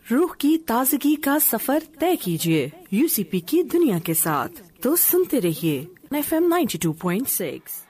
रूह की ताजगी का सफर तय कीजिए UCP की दुनिया के साथ। तो सुनते रहिए FM 92.6।